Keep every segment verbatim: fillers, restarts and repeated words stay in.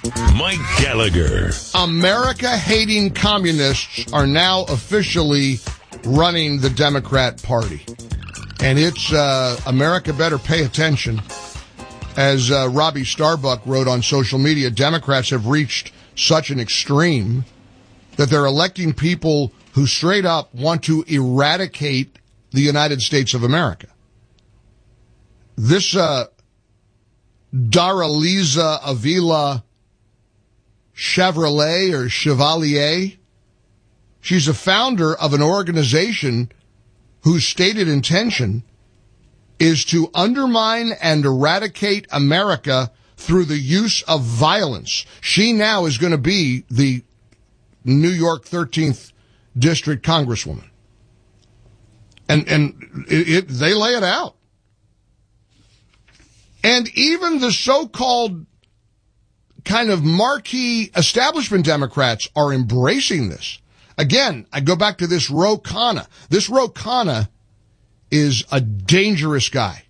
Mike Gallagher. America-hating communists are now officially running the Democrat Party. And it's, uh, America better pay attention. As uh, Robbie Starbuck wrote on social media, Democrats have reached such an extreme that they're electing people who straight up want to eradicate the United States of America. This, uh, Daraliza Avila Chevrolet or Chevalier, she's a founder of an organization whose stated intention is to undermine and eradicate America through the use of violence. She now is going to be the New York thirteenth District Congresswoman. And, and it, it, they lay it out. And even the so-called kind of marquee establishment Democrats are embracing this. Again, I go back to this Ro Khanna. This Ro Khanna is a dangerous guy.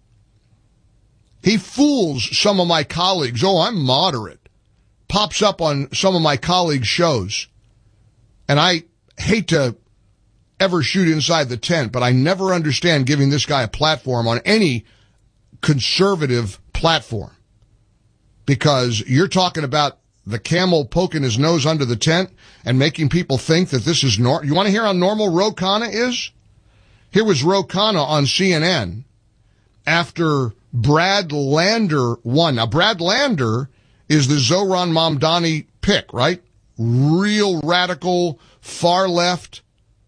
He fools some of my colleagues. Oh, I'm moderate. Pops up on some of my colleagues' shows. And I hate to ever shoot inside the tent, but I never understand giving this guy a platform on any conservative platform. Because you're talking about the camel poking his nose under the tent and making people think that this is normal. You want to hear how normal Ro Khanna is? Here was Ro Khanna on C N N after Brad Lander won. Now, Brad Lander is the Zohran Mamdani pick, right? Real radical, far left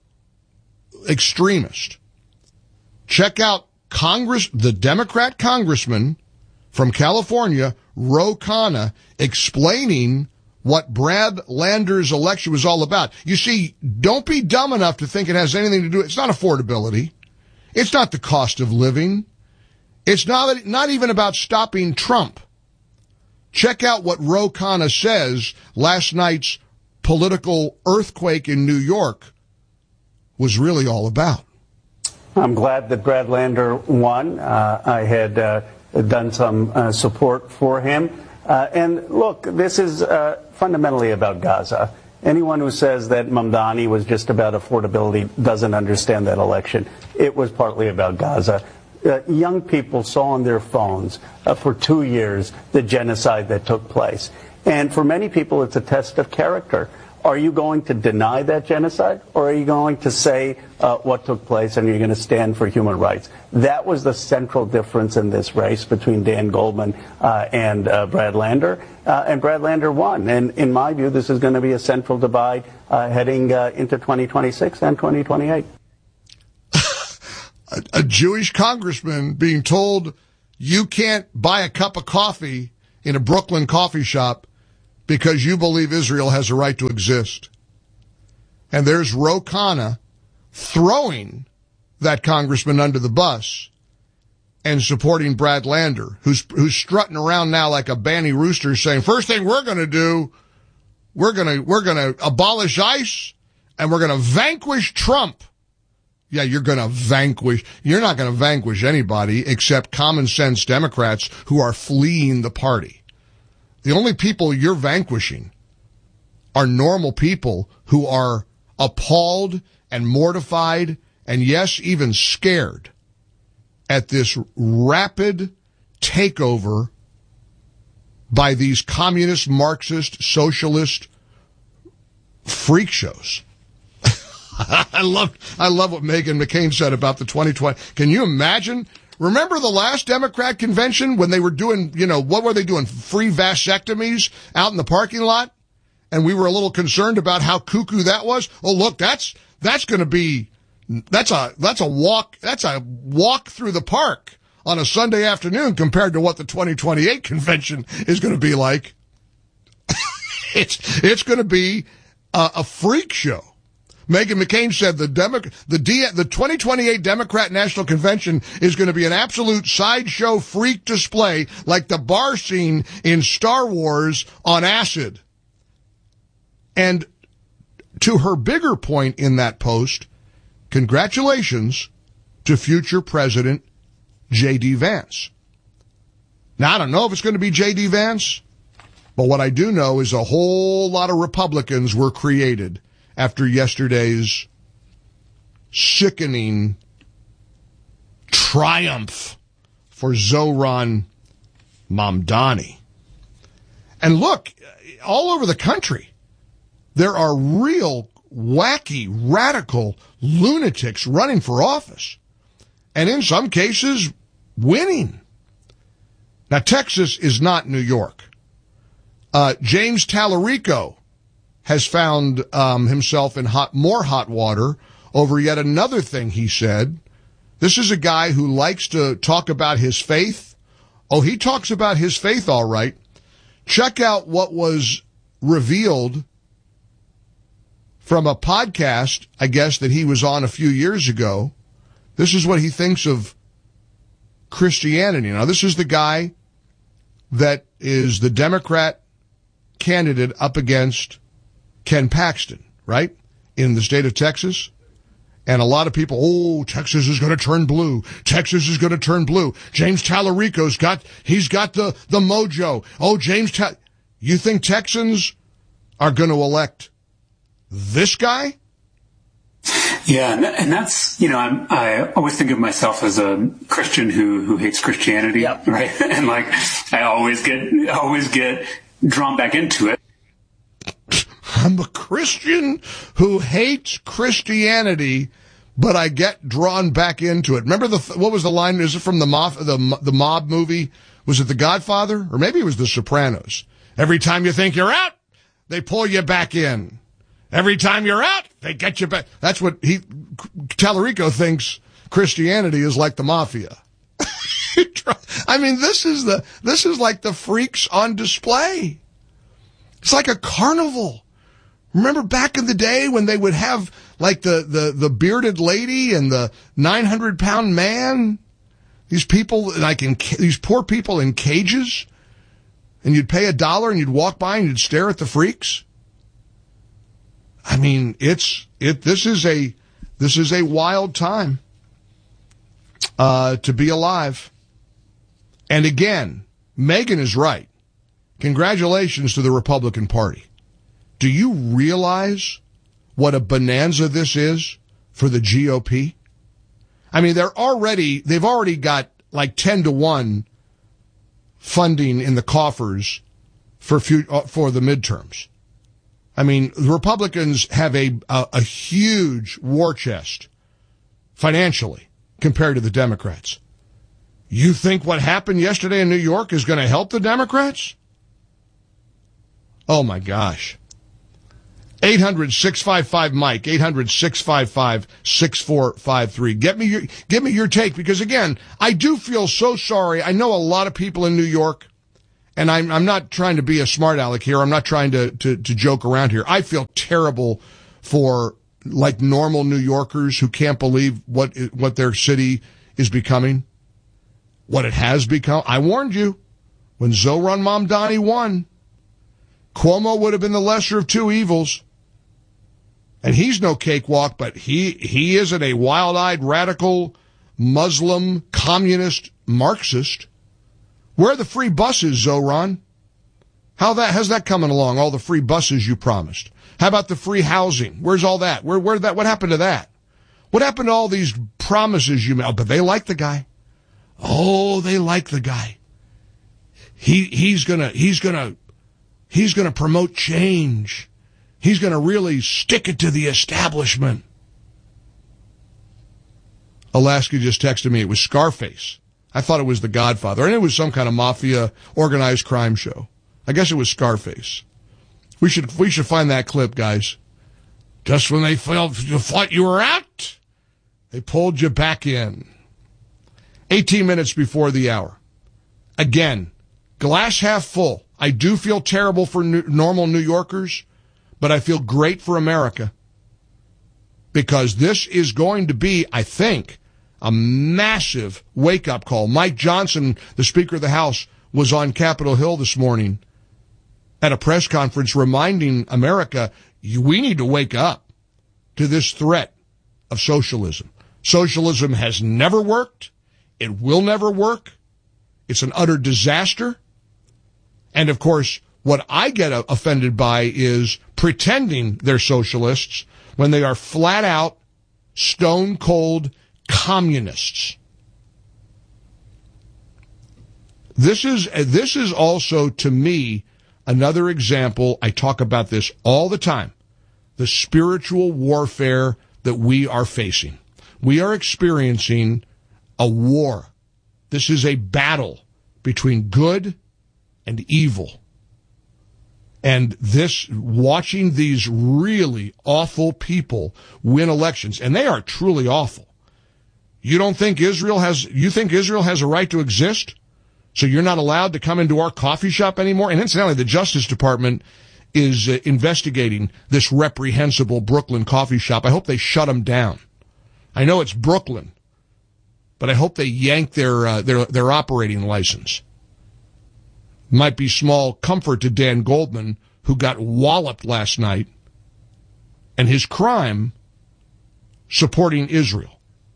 extremist. Check out Congress, the Democrat congressman from California, Ro Khanna, explaining what Brad Lander's election was all about. You see, don't be dumb enough to think it has anything to do. It's not affordability. It's not the cost of living. It's not, not even about stopping Trump. Check out what Ro Khanna says last night's political earthquake in New York was really all about. I'm glad that Brad Lander won. Uh, I had uh, done some uh, support for him. Uh, and look, this is uh, fundamentally about Gaza. Anyone who says that Mamdani was just about affordability doesn't understand that election. It was partly about Gaza. Uh, young people saw on their phones uh, for two years the genocide that took place. And for many people, it's a test of character. Are you going to deny that genocide, or are you going to say uh, what took place and you're going to stand for human rights? That was the central difference in this race between Dan Goldman uh, and uh, Brad Lander. Uh, and Brad Lander won. And in my view, this is going to be a central divide uh, heading uh, into twenty twenty-six and twenty twenty-eight. a, a Jewish congressman being told you can't buy a cup of coffee in a Brooklyn coffee shop because you believe Israel has a right to exist. And there's Ro Khanna throwing that congressman under the bus and supporting Brad Lander, who's who's strutting around now like a banny rooster saying, first thing we're going to do, we're going to we're going to abolish ICE and we're going to vanquish Trump. Yeah, you're going to vanquish. You're not going to vanquish anybody except common sense Democrats who are fleeing the party. The only people you're vanquishing are normal people who are appalled and mortified and, yes, even scared at this rapid takeover by these communist, Marxist, socialist freak shows. I love, I love what Meghan McCain said about the twenty twenty. Can you imagine? Remember the last Democrat convention when they were doing, you know, what were they doing? Free vasectomies out in the parking lot? And we were a little concerned about how cuckoo that was. Oh, look, that's, that's going to be, that's a, that's a walk, that's a walk through the park on a Sunday afternoon compared to what the twenty twenty-eight convention is going to be like. it's, it's going to be a, a freak show. Meghan McCain said the Demo- the, D- the twenty twenty-eight Democrat National Convention is going to be an absolute sideshow freak display like the bar scene in Star Wars on acid. And to her bigger point in that post, congratulations to future President J D. Vance. Now, I don't know if it's going to be J D. Vance. But what I do know is a whole lot of Republicans were created after yesterday's sickening triumph for Zohran Mamdani. And look, all over the country, there are real wacky, radical lunatics running for office. And in some cases, winning. Now, Texas is not New York. Uh, James Tallarico has found um, himself in hot, more hot water over yet another thing he said. This is a guy who likes to talk about his faith. Oh, he talks about his faith all right. Check out what was revealed from a podcast, I guess, that he was on a few years ago. This is what he thinks of Christianity. Now, this is the guy that is the Democrat candidate up against Ken Paxton, right, in the state of Texas. And a lot of people, oh, Texas is going to turn blue. Texas is going to turn blue. James Tallarico's got, he's got the, the mojo. Oh, James, Ta- you think Texans are going to elect this guy? Yeah, and, and that's, you know, I'm, I always think of myself as a Christian who, who hates Christianity, yep. Right? And like, I always get, always get drawn back into it. I'm a Christian who hates Christianity, but I get drawn back into it. Remember the, what was the line? Is it from the mob, the, the mob movie? Was it The Godfather? Or maybe it was The Sopranos. Every time you think you're out, they pull you back in. Every time you're out, they get you back. That's what he, Tallarico thinks Christianity is like the mafia. I mean, this is the, this is like the freaks on display. It's like a carnival. Remember back in the day when they would have like the, the, the bearded lady and the nine hundred pound man? These people, like in, these poor people in cages? And you'd pay a dollar and you'd walk by and you'd stare at the freaks? I mean, it's, it, this is a, this is a wild time, uh, to be alive. And again, Megan is right. Congratulations to the Republican Party. Do you realize what a bonanza this is for the G O P? I mean, they're already, they've already got like ten to one funding in the coffers for few, uh, for the midterms. I mean, the Republicans have a, a, a huge war chest financially compared to the Democrats. You think what happened yesterday in New York is going to help the Democrats? Oh my gosh. eight hundred, six five five, Mike, eight hundred, six five five, six four five three. Get me your, give me your take, because again, I do feel so sorry. I know a lot of people in New York, and I'm, I'm not trying to be a smart aleck here. I'm not trying to, to, to joke around here. I feel terrible for like normal New Yorkers who can't believe what, what their city is becoming, what it has become. I warned you when Zohran Mamdani won. Cuomo would have been the lesser of two evils. And he's no cakewalk, but he, he isn't a wild-eyed, radical, Muslim, communist, Marxist. Where are the free buses, Zohran? How that, how's that coming along, all the free buses you promised? How about the free housing? Where's all that? Where, where that, what happened to that? What happened to all these promises you made? Oh, but they like the guy. Oh, they like the guy. He, he's gonna, he's gonna, He's going to promote change. He's going to really stick it to the establishment. Alaska just texted me. It was Scarface. I thought it was The Godfather. And it was some kind of mafia organized crime show. I guess it was Scarface. We should we should find that clip, guys. Just when they felt you thought you were out, they pulled you back in. eighteen minutes before the hour. Again, glass half full. I do feel terrible for new, normal New Yorkers, but I feel great for America, because this is going to be, I think, a massive wake-up call. Mike Johnson, the Speaker of the House, was on Capitol Hill this morning at a press conference reminding America, we need to wake up to this threat of socialism. Socialism has never worked. It will never work. It's an utter disaster. And, of course, What I get offended by is pretending they're socialists when they are flat out, stone cold communists. This is, this is also, to me, another example. I talk about this all the time. The spiritual warfare that we are facing. We are experiencing a war. This is a battle between good and evil. And this, watching these really awful people win elections, and they are truly awful. You don't think Israel has, you think Israel has a right to exist? So you're not allowed to come into our coffee shop anymore? And incidentally, the Justice Department is uh, investigating this reprehensible Brooklyn coffee shop. I hope they shut them down. I know it's Brooklyn, but I hope they yank their uh, their their operating license. Might be small comfort to Dan Goldman, who got walloped last night, and his crime supporting Israel.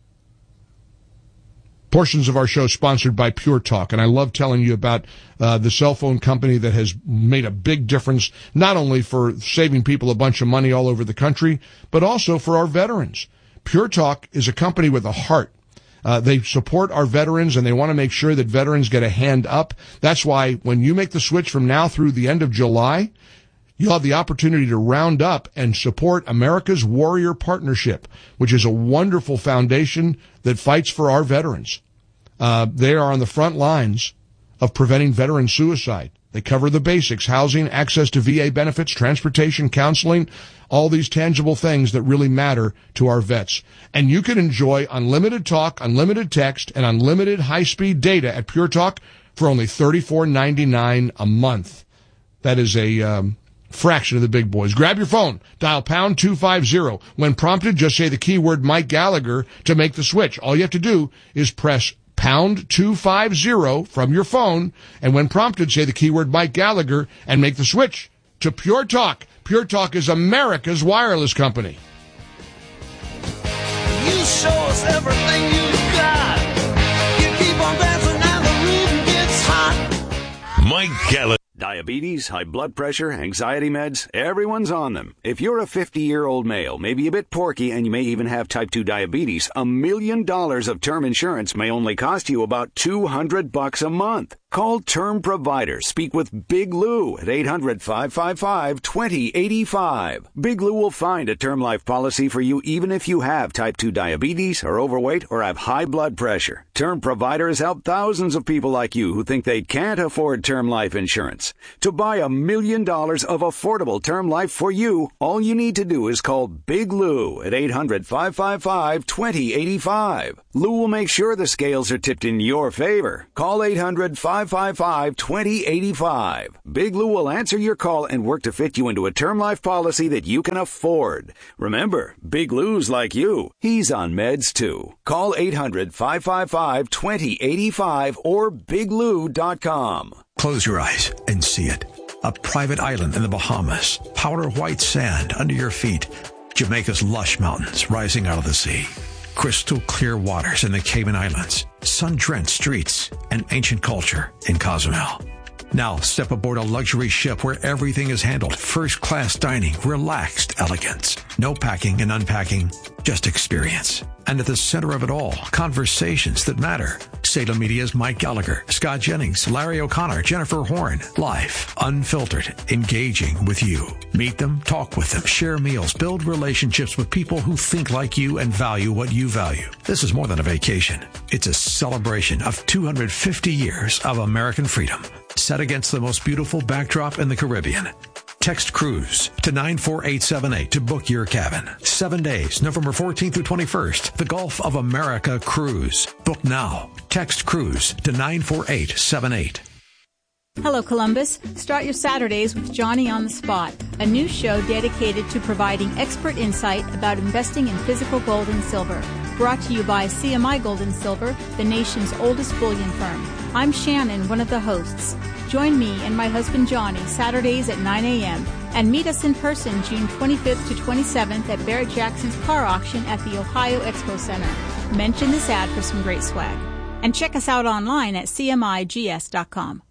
Portions of our show sponsored by Pure Talk, and I love telling you about uh, the cell phone company that has made a big difference, not only for saving people a bunch of money all over the country, but also for our veterans. Pure Talk is a company with a heart. Uh, they support our veterans, and they want to make sure that veterans get a hand up. That's why when you make the switch from now through the end of July, you'll have the opportunity to round up and support America's Warrior Partnership, which is a wonderful foundation that fights for our veterans. Uh, they are on the front lines of preventing veteran suicide. They cover the basics: housing, access to V A benefits, transportation, counseling, all these tangible things that really matter to our vets. And you can enjoy unlimited talk, unlimited text, and unlimited high-speed data at Pure Talk for only thirty-four ninety-nine a month. That is a um, fraction of the big boys. Grab your phone, dial pound two fifty. When prompted, just say the keyword Mike Gallagher to make the switch. All you have to do is press pound two fifty from your phone, and when prompted, say the keyword Mike Gallagher and make the switch to Pure Talk. Pure Talk is America's wireless company. You show us everything you've got. You keep on dancing and the rhythm gets hot. Mike Gallagher. Diabetes, high blood pressure, anxiety meds, everyone's on them. If you're a fifty-year-old male, maybe a bit porky, and you may even have type two diabetes, a million dollars of term insurance may only cost you about two hundred bucks a month. Call Term Provider. Speak with Big Lou at eight hundred, five five five, two zero eight five. Big Lou will find a term life policy for you even if you have type two diabetes, are overweight, or have high blood pressure. Term Provider has helped thousands of people like you who think they can't afford term life insurance. To buy a million dollars of affordable term life for you, all you need to do is call Big Lou at eight hundred, five five five, two zero eight five. Lou will make sure the scales are tipped in your favor. Call eight hundred, five five five, two zero eight five. Big Lou will answer your call and work to fit you into a term life policy that you can afford. Remember, Big Lou's like you. He's on meds too. Call eight hundred, five five five, two zero eight five or big lou dot com. Close your eyes and see it. A private island in the Bahamas. Powder white sand under your feet. Jamaica's lush mountains rising out of the sea. Crystal clear waters in the Cayman Islands. Sun-drenched streets and ancient culture in Cozumel. Now step aboard a luxury ship where everything is handled. First-class dining, relaxed elegance. No packing and unpacking, just experience. And at the center of it all, conversations that matter. Salem Media's Mike Gallagher, Scott Jennings, Larry O'Connor, Jennifer Horn. Live, unfiltered, engaging with you. Meet them, talk with them, share meals, build relationships with people who think like you and value what you value. This is more than a vacation. It's a celebration of two hundred fifty years of American freedom, set against the most beautiful backdrop in the Caribbean. Text cruise to nine four eight seven eight to book your cabin. Seven days, November fourteenth through twenty-first. The Gulf of America cruise. Book now. Text cruise to nine four eight seven eight. Hello, Columbus. Start your Saturdays with Johnny on the Spot, a new show dedicated to providing expert insight about investing in physical gold and silver. Brought to you by C M I Gold and Silver, the nation's oldest bullion firm. I'm Shannon, one of the hosts. Join me and my husband Johnny Saturdays at nine a.m. and meet us in person June twenty-fifth to twenty-seventh at Barrett Jackson's car auction at the Ohio Expo Center. Mention this ad for some great swag. And check us out online at C M I G S dot com.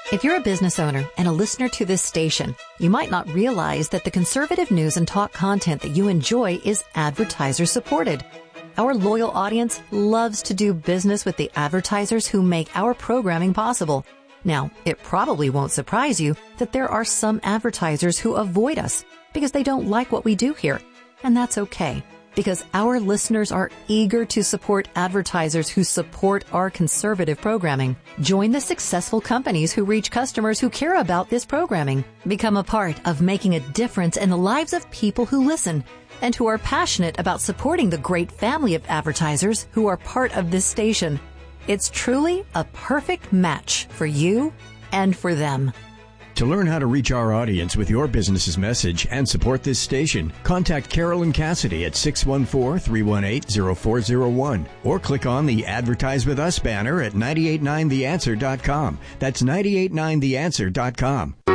If you're a business owner and a listener to this station, you might not realize that the conservative news and talk content that you enjoy is advertiser supported. Our loyal audience loves to do business with the advertisers who make our programming possible. Now, it probably won't surprise you that there are some advertisers who avoid us because they don't like what we do here. And that's okay, because our listeners are eager to support advertisers who support our conservative programming. Join the successful companies who reach customers who care about this programming. Become a part of making a difference in the lives of people who listen and who are passionate about supporting the great family of advertisers who are part of this station. It's truly a perfect match for you and for them. To learn how to reach our audience with your business's message and support this station, contact Carolyn Cassidy at six one four, three one eight, zero four zero one or click on the Advertise With Us banner at nine eight nine the answer dot com. That's nine eight nine the answer dot com.